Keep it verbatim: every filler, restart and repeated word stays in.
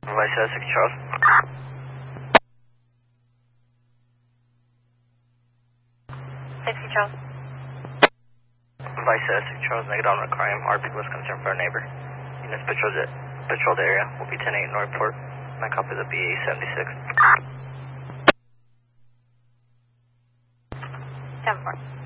Vice Essex Charles. sixty Charles. Vice Essex Charles, negative on the crime. R P was concerned for our neighbor. Units patrol the, patrol the area. Will be ten eight Northport. My copy of the B A seventy-six. ten four.